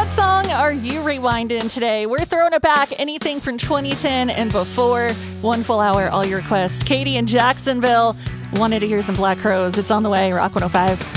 What song are you rewinding today? We're throwing it back, anything from 2010 and before. 1 full hour, all your requests. Katie in Jacksonville wanted to hear some Black Crowes. It's on the way, Rock 105.